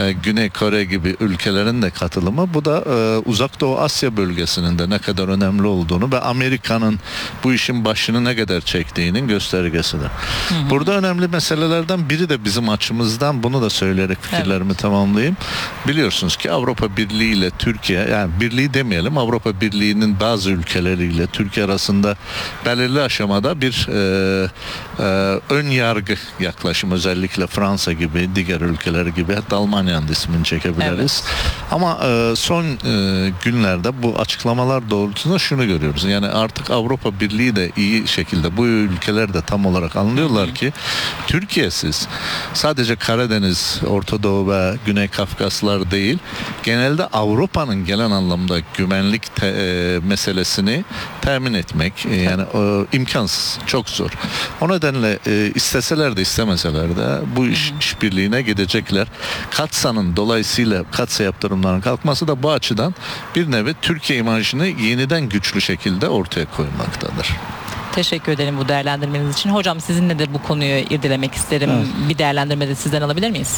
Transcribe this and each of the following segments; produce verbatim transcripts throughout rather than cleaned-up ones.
e, Güney Kore gibi ülkelerin de katılımı, bu da e, Uzak Doğu Asya bölgesinin de ne kadar önemli olduğunu ve Amerika'nın bu işin başını ne kadar çektiğinin göstergesidir. Hı hı. Burada önemli meselelerden biri de bizim açımızdan, bunu da söyleyerek fikirlerimi evet. tamamlayayım. Biliyorsunuz ki Avrupa Birliği ile Türkiye, yani birliği demeyelim, Avrupa Birliği'nin bazı ülkeleriyle Türkiye arasında belirli aşamada bir e, e, ön yargı yaklaşım, özellikle Fransa gibi, diğer ülkeler gibi, hatta Almanya'nın ismini çekebiliriz. Evet. Ama e, son e, günlerde bu açıklamalar doğrultusunda şunu görüyoruz. Yani artık Avrupa Birliği de iyi şekilde, bu ülkeler de tam olarak anlıyorlar Hı. ki Türkiye'siz sadece Karadeniz, Orta Doğu ve Güney Kafkaslar değil, genelde Avrupa'nın gelen anlamda güvenlik te, e, meselesini temin etmek e, yani e, imkansız, çok zor. O nedenle e, isteseler de istemeseler de bu iş işbirliğine gidecekler. Katsa'nın dolayısıyla Katsa yaptırımlarının kalkması da bu açıdan bir nevi Türkiye imajını yeniden güçlü şekilde ortaya koymaktadır. Teşekkür ederim bu değerlendirmeniz için. Hocam, sizinle de bu konuyu irdelemek isterim. Evet. Bir değerlendirme de sizden alabilir miyiz?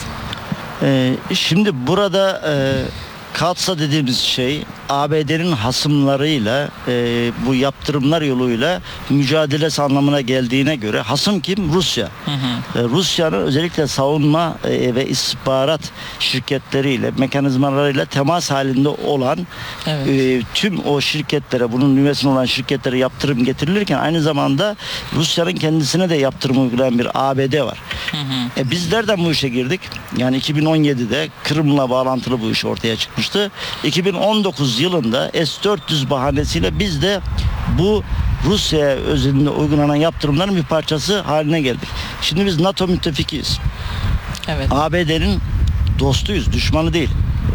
Ee, şimdi burada e, Katsa dediğimiz şey A B D'nin hasımlarıyla e, bu yaptırımlar yoluyla mücadelesi anlamına geldiğine göre hasım kim? Rusya. Hı hı. E, Rusya'nın özellikle savunma e, ve istihbarat şirketleriyle, mekanizmalarıyla temas halinde olan evet. e, tüm o şirketlere, bunun nüvesinde olan şirketlere yaptırım getirilirken aynı zamanda Rusya'nın kendisine de yaptırım uygulayan bir A B D var. Hı hı. E, biz nereden bu işe girdik? Yani iki bin on yedide Kırım'la bağlantılı bu iş ortaya çıkmıştı. iki bin on dokuz yılında S dört yüz bahanesiyle biz de bu Rusya'ya özelinde uygulanan yaptırımların bir parçası haline geldik. Şimdi biz NATO müttefikiyiz. Evet. A B D'nin dostuyuz, düşmanı değil.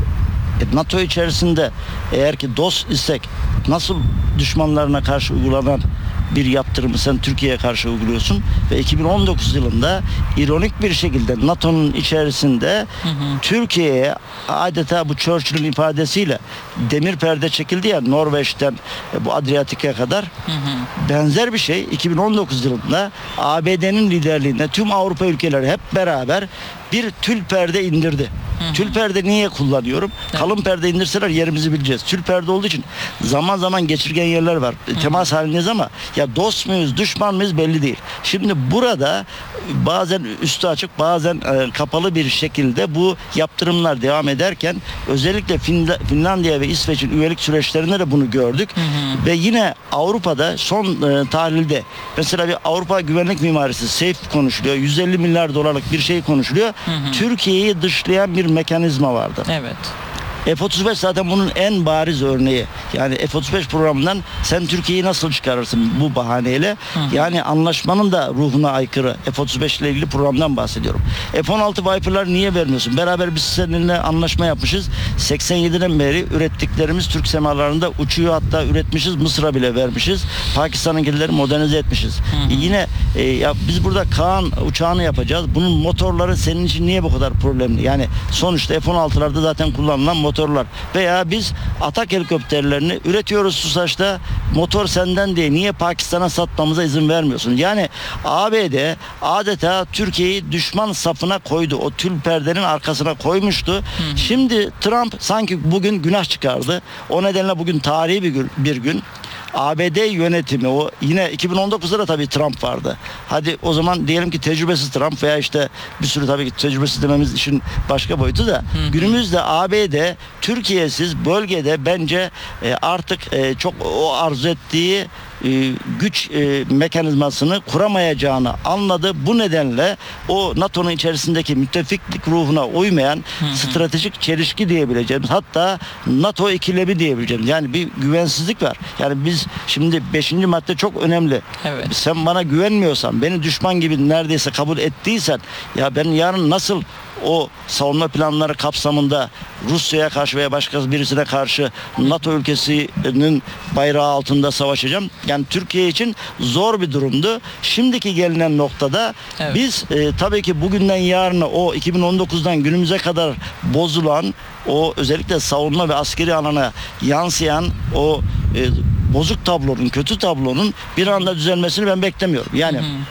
E, NATO içerisinde eğer ki dost isek nasıl düşmanlarına karşı uygulanan bir yaptırımı sen Türkiye'ye karşı uyguluyorsun ve iki bin on dokuz yılında ironik bir şekilde NATO'nun içerisinde hı hı. Türkiye'ye adeta bu Churchill'in ifadesiyle demir perde çekildi ya, Norveç'ten bu Adriyatik'e kadar hı hı. benzer bir şey iki bin on dokuz yılında A B D'nin liderliğinde tüm Avrupa ülkeleri hep beraber bir tül perde indirdi. Hı hı. Tül perde niye kullanıyorum? Evet. Kalın perde indirseler yerimizi bileceğiz. Tül perde olduğu için zaman zaman geçirgen yerler var. Hı hı. Temas halindeyiz ama ya dost muyuz, düşman mıyız belli değil. Şimdi burada bazen üstü açık, bazen e, kapalı bir şekilde bu yaptırımlar devam ederken özellikle Finla- Finlandiya ve İsveç'in üyelik süreçlerinde de bunu gördük. Hı hı. Ve yine Avrupa'da son e, tahlilde mesela bir Avrupa güvenlik mimarisi SAFE konuşuluyor. yüz elli milyar dolarlık bir şey konuşuluyor. Hı hı. Türkiye'yi dışlayan bir mekanizma vardı. Evet. F otuz beş zaten bunun en bariz örneği. Yani F otuz beş programından sen Türkiye'yi nasıl çıkarırsın bu bahaneyle? Hı hı. Yani anlaşmanın da ruhuna aykırı. F otuz beş ile ilgili programdan bahsediyorum. F on altı Viper'lar niye vermiyorsun? Beraber biz seninle anlaşma yapmışız. seksen yediden beri ürettiklerimiz Türk semalarında uçuyor, hatta üretmişiz. Mısır'a bile vermişiz. Pakistan'ınkileri modernize etmişiz. Hı hı. E yine e, ya biz burada Kaan uçağını yapacağız. Bunun motorları senin için niye bu kadar problemli? Yani sonuçta F on altılarda zaten kullanılan motor motorlar veya biz atak helikopterlerini üretiyoruz Susaç'ta, motor senden diye niye Pakistan'a satmamıza izin vermiyorsun? Yani A B D adeta Türkiye'yi düşman safına koydu. O tül perdenin arkasına koymuştu. Hı hı. Şimdi Trump sanki bugün günah çıkardı. O nedenle bugün tarihi bir gün. Bir gün. A B D yönetimi, o yine iki bin on dokuzda da tabii Trump vardı. Hadi o zaman diyelim ki tecrübesiz Trump veya işte bir sürü tabii ki tecrübesiz dememiz işin başka boyutu da hı hı. günümüzde A B D Türkiye'siz bölgede bence e, artık e, çok o arzu ettiği e, güç e, mekanizmasını kuramayacağını anladı. Bu nedenle o NATO'nun içerisindeki müttefiklik ruhuna uymayan hı hı. stratejik çelişki diyebileceğimiz, hatta NATO ikilemi diyebileceğimiz yani bir güvensizlik var. Yani biz şimdi beşinci madde çok önemli. Evet. Sen bana güvenmiyorsan, beni düşman gibi neredeyse kabul ettiysen, ya ben yarın nasıl o savunma planları kapsamında Rusya'ya karşı veya başka birisine karşı NATO ülkesinin bayrağı altında savaşacağım? Yani Türkiye için zor bir durumdu. Şimdiki gelinen noktada evet. biz e, tabii ki bugünden yarına o iki bin on dokuzdan günümüze kadar bozulan, o özellikle savunma ve askeri alana yansıyan o e, bozuk tablonun, kötü tablonun bir anda düzelmesini ben beklemiyorum. Yani hı hı.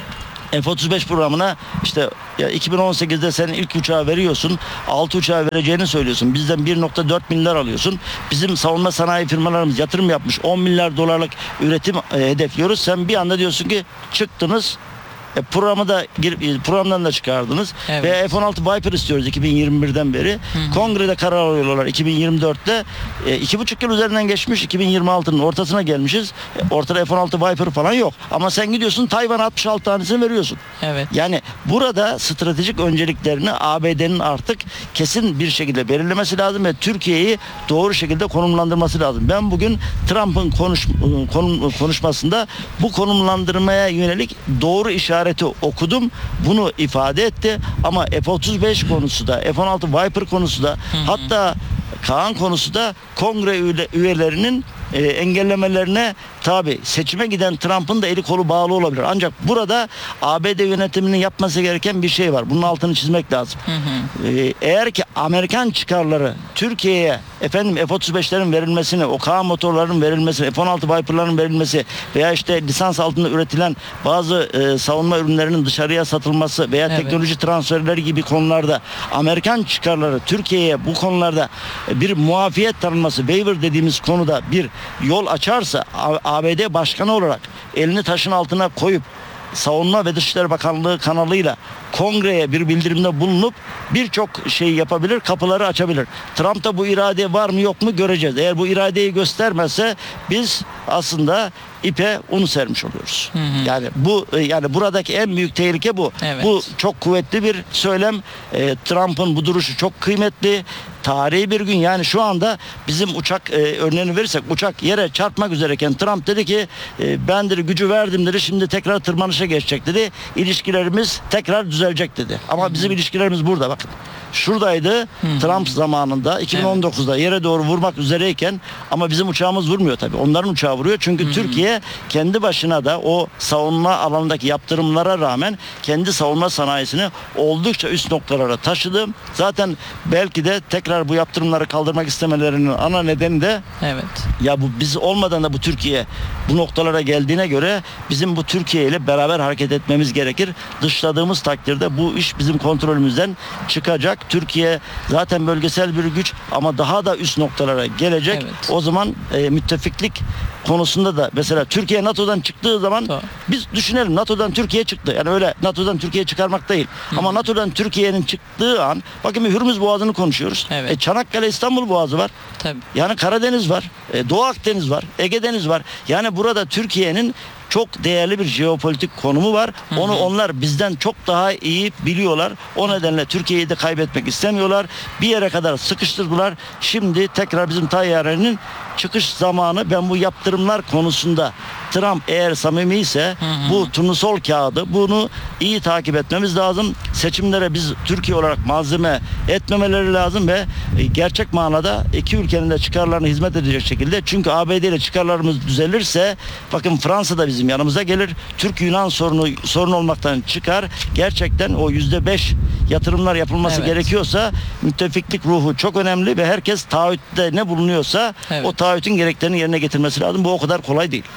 F otuz beş programına işte ya iki bin on sekizde sen ilk uçağı veriyorsun. altı uçağı vereceğini söylüyorsun. Bizden bir nokta dört milyar alıyorsun. Bizim savunma sanayi firmalarımız yatırım yapmış. on milyar dolarlık üretim e, hedefliyoruz. Sen bir anda diyorsun ki çıktınız. E, programı da gir, programdan da çıkardınız. Evet. Ve F on altı Viper istiyoruz iki bin yirmi birden beri. Hı-hı. Kongrede karar alıyorlar iki bin yirmi dörtte. E, iki buçuk yıl üzerinden geçmiş. iki bin yirmi altının ortasına gelmişiz. E, ortada F on altı Viper falan yok. Ama sen gidiyorsun Tayvan'a altmış altı tanesini veriyorsun. Evet. Yani burada stratejik önceliklerini A B D'nin artık kesin bir şekilde belirlemesi lazım ve Türkiye'yi doğru şekilde konumlandırması lazım. Ben bugün Trump'ın konuş, konum, konuşmasında bu konumlandırmaya yönelik doğru işaret okudum. Bunu ifade etti. Ama F otuz beş konusu da, F on altı Viper konusu da, hı hı. hatta Kaan konusu da kongre üyelerinin e, engellemelerine tabi. Seçime giden Trump'ın da eli kolu bağlı olabilir. Ancak burada A B D yönetiminin yapması gereken bir şey var. Bunun altını çizmek lazım. Hı hı. E, eğer ki Amerikan çıkarları Türkiye'ye efendim F otuz beşlerin verilmesini, o K motorların verilmesini, F on altı Viper'ların verilmesi veya işte lisans altında üretilen bazı e, savunma ürünlerinin dışarıya satılması veya evet. teknoloji transferleri gibi konularda Amerikan çıkarları Türkiye'ye bu konularda bir muafiyet tanınması, waiver dediğimiz konuda bir yol açarsa A B D başkanı olarak elini taşın altına koyup Savunma ve Dışişleri Bakanlığı kanalıyla kongreye bir bildirimde bulunup birçok şey yapabilir, kapıları açabilir. Trump'ta bu irade var mı yok mu göreceğiz. Eğer bu iradeyi göstermezse biz aslında ipe un sermiş oluyoruz. Hı hı. Yani bu yani buradaki en büyük tehlike bu. Evet. Bu çok kuvvetli bir söylem. E, Trump'ın bu duruşu çok kıymetli. Tarihi bir gün, yani şu anda bizim uçak e, örneğini verirsek uçak yere çarpmak üzereyken Trump dedi ki e, ben dedi gücü verdim dedi, şimdi tekrar tırmanışa geçecek dedi. İlişkilerimiz tekrar düzelecek dedi. Ama hı-hı. bizim ilişkilerimiz burada bakın. Şuradaydı hı-hı. Trump zamanında iki bin on dokuzda evet. yere doğru vurmak üzereyken ama bizim uçağımız vurmuyor tabii. Onların uçağı vuruyor. Çünkü hı-hı. Türkiye kendi başına da o savunma alanındaki yaptırımlara rağmen kendi savunma sanayisini oldukça üst noktalara taşıdı. Zaten belki de tekrar bu yaptırımları kaldırmak istemelerinin ana nedeni de evet. ya bu biz olmadan da bu Türkiye bu noktalara geldiğine göre bizim bu Türkiye ile beraber hareket etmemiz gerekir. Dışladığımız takdirde bu iş bizim kontrolümüzden çıkacak. Türkiye zaten bölgesel bir güç ama daha da üst noktalara gelecek. Evet. O zaman e, müttefiklik konusunda da mesela Türkiye NATO'dan çıktığı zaman tamam. biz düşünelim, NATO'dan Türkiye çıktı. Yani öyle NATO'dan Türkiye çıkarmak değil. Hı. Ama NATO'dan Türkiye'nin çıktığı an bakın bir Hürmüz Boğazı'nı konuşuyoruz. Evet. E, Çanakkale İstanbul Boğazı var. Tabii. Yani Karadeniz var. E, Doğu Akdeniz var. Ege Deniz var. Yani burada Türkiye'nin çok değerli bir jeopolitik konumu var. Hı hı. Onu onlar bizden çok daha iyi biliyorlar. O nedenle Türkiye'yi de kaybetmek istemiyorlar. Bir yere kadar sıkıştırdılar. Şimdi tekrar bizim tayyarenin çıkış zamanı. Ben bu yaptırımlar konusunda Trump eğer samimi ise hı hı. bu turnusol kağıdı, bunu iyi takip etmemiz lazım. Seçimlere biz Türkiye olarak malzeme etmemeleri lazım ve gerçek manada iki ülkenin de çıkarlarına hizmet edecek şekilde. Çünkü A B D ile çıkarlarımız düzelirse bakın Fransa da bizim yanımıza gelir. Türk-Yunan sorunu sorun olmaktan çıkar. Gerçekten o yüzde beş yatırımlar yapılması evet. gerekiyorsa müttefiklik ruhu çok önemli ve herkes taahhütte ne bulunuyorsa evet. o taahhütün gereklerini yerine getirmesi lazım. Bu o kadar kolay değil.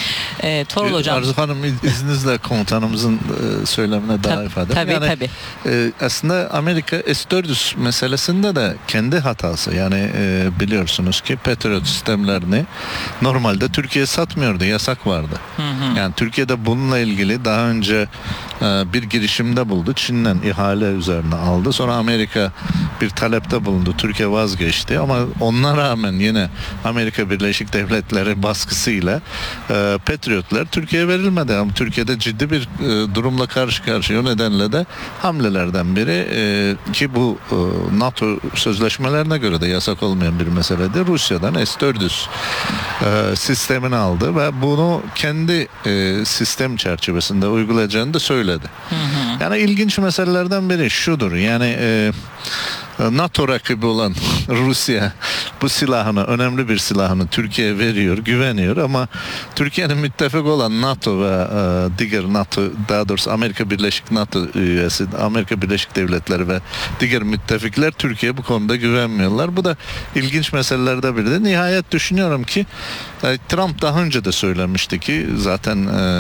E, Torul Hocam. Arzu Hanım izninizle komutanımızın e, söylemine daha Tab- ifade. Tabii yani, tabii. E, aslında Amerika S dört yüz meselesinde de kendi hatası. Yani e, biliyorsunuz ki Patriot sistemlerini normalde Türkiye satmıyordu. Yasak vardı. Hı hı. Yani Türkiye'de bununla ilgili daha önce e, bir girişimde buldu. Çin'den ihale üzerine aldı. Sonra Amerika bir talepte bulundu. Türkiye vazgeçti ama ona rağmen yine Amerika Birleşik Devletleri baskısıyla e, Patriotlar Türkiye'ye verilmedi ama Türkiye'de ciddi bir e, durumla karşı karşıya. O nedenle de hamlelerden biri e, ki bu e, NATO sözleşmelerine göre de yasak olmayan bir meseledir. Rusya'dan S dört yüz e, sistemini aldı ve bunu kendi e, sistem çerçevesinde uygulayacağını da söyledi. Hı hı. Yani ilginç meselelerden biri şudur. Yani e, NATO rakibi olan Rusya bu silahını, önemli bir silahını Türkiye'ye veriyor, güveniyor ama Türkiye'nin müttefik olan NATO ve e, diğer NATO, daha doğrusu Amerika Birleşik NATO üyesi, Amerika Birleşik Devletleri ve diğer müttefikler Türkiye bu konuda güvenmiyorlar. Bu da ilginç meselelerden biri de. Nihayet düşünüyorum ki e, Trump daha önce de söylemişti ki zaten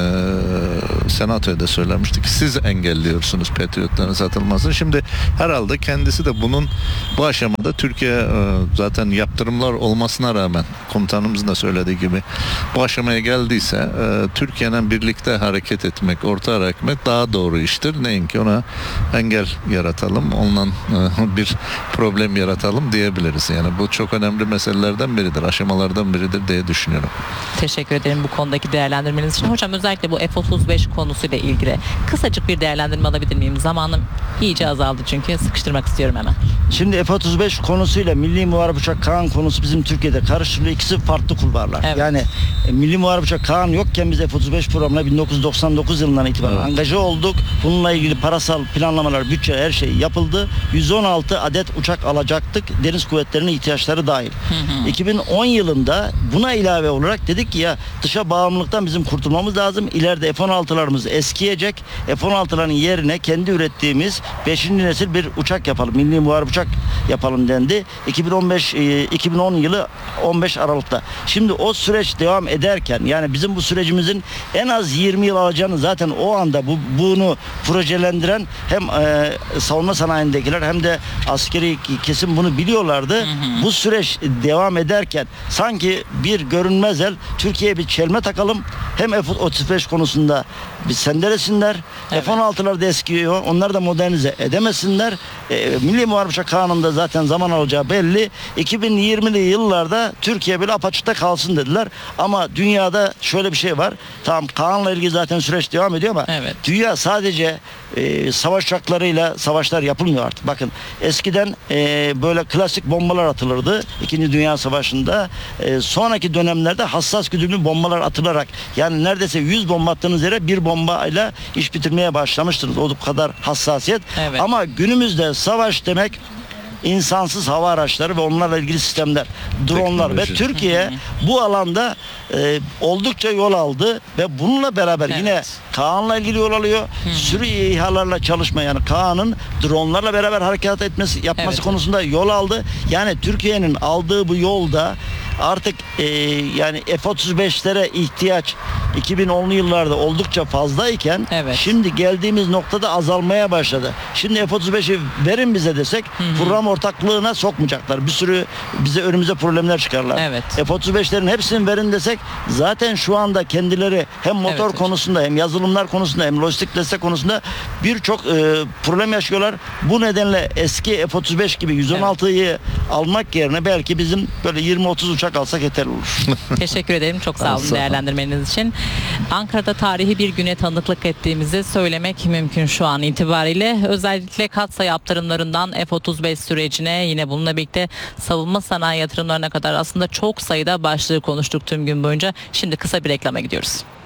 e, Senato'ya da söylemişti ki siz engelliyorsunuz Patriot'ların satılmasını. Şimdi herhalde kendisi de bunun bu aşamada Türkiye e, zaten yaptırımlar olmasına rağmen komutanımızın da söylediği gibi bu aşamaya geldiyse e, Türkiye'nin birlikte hareket etmek, orta hareket etmek daha doğru iştir. Neyin ki ona engel yaratalım, ondan e, bir problem yaratalım diyebiliriz. Yani bu çok önemli meselelerden biridir, aşamalardan biridir diye düşünüyorum. Teşekkür ederim bu konudaki değerlendirmeniz için. Hocam özellikle bu F otuz beş konusuyla ilgili kısacık bir değerlendirme alabilir miyim? Zamanım iyice azaldı çünkü sıkıştırmak istiyorum hemen. Şimdi F otuz beş konusuyla Milli Muharip Uçak Kaan konusu bizim Türkiye'de karıştırılıyor. İkisi farklı kulvarlar. Evet. Yani e, Milli Muharip Uçak Kaan yokken biz F otuz beş programına bin dokuz yüz doksan dokuz yılından itibaren Evet. angaja olduk. Bununla ilgili parasal planlamalar, bütçe her şey yapıldı. yüz on altı adet uçak alacaktık. Deniz kuvvetlerinin ihtiyaçları dahil. Hı hı. iki bin on yılında buna ilave olarak dedik ki ya dışa bağımlılıktan bizim kurtulmamız lazım. İleride F on altılarımız eskiyecek. F on altıların yerine kendi ürettiğimiz beşinci nesil bir uçak yapalım. Milli Muharip Uçak yapalım dendi. iki bin on beş iki bin on yılı on beş Aralık'ta. Şimdi o süreç devam ederken yani bizim bu sürecimizin en az yirmi yıl alacağını zaten o anda bu bunu projelendiren hem e, savunma sanayindekiler hem de askeri kesim bunu biliyorlardı. Hı hı. Bu süreç devam ederken sanki bir görünmez el Türkiye'ye bir çelme takalım. Hem F otuz beş konusunda bir sendelesinler. Evet. F on altılar da eskiyor. Onları da modernize edemesinler. E, Milli Muharip Uçak Kanun'da zaten zaman alacağı belli. iki bin yirmili yıllarda Türkiye böyle apaçıkta kalsın dediler. Ama dünyada şöyle bir şey var. Tamam Kaan'la ilgili zaten süreç devam ediyor ama Evet. dünya sadece e, savaş uçaklarıyla savaşlar yapılmıyor artık. Bakın eskiden e, böyle klasik bombalar atılırdı. İkinci Dünya Savaşı'nda. E, sonraki dönemlerde hassas güdümlü bombalar atılarak yani neredeyse yüz bomba attığınız yere bir bombayla iş bitirmeye başlamıştınız. O kadar hassasiyet. Evet. Ama günümüzde savaş demek insansız hava araçları ve onlarla ilgili sistemler, dronlar ve Teknoloji. Türkiye bu alanda e, oldukça yol aldı ve bununla beraber Evet. yine Kaan'la ilgili yol alıyor. Sürü İHA'larla çalışma yani Kaan'ın dronlarla beraber hareket etmesi yapması Evet. konusunda yol aldı. Yani Türkiye'nin aldığı bu yolda artık e, yani F otuz beşlere ihtiyaç iki bin onlu yıllarda oldukça fazlayken Evet. şimdi geldiğimiz noktada azalmaya başladı. Şimdi F otuz beşi verin bize desek program ortaklığına sokmayacaklar. Bir sürü bize önümüze problemler çıkarlar. Evet. F otuz beşlerin hepsini verin desek zaten şu anda kendileri hem motor Evet hocam. konusunda hem yazılımlar konusunda hem lojistik destek konusunda birçok e, problem yaşıyorlar. Bu nedenle eski F otuz beş gibi yüz on altıyı almak yerine belki bizim böyle yirmi otuz uçak alsak yeterli olur. Teşekkür ederim. Çok sağ olun Sağ olun. değerlendirmeniz için. Ankara'da tarihi bir güne tanıklık ettiğimizi söylemek mümkün şu an itibariyle. Özellikle katsayı yaptırımlarından F otuz beş sürecine yine bununla birlikte savunma sanayi yatırımlarına kadar aslında çok sayıda başlığı konuştuk tüm gün boyunca. Şimdi kısa bir reklama gidiyoruz.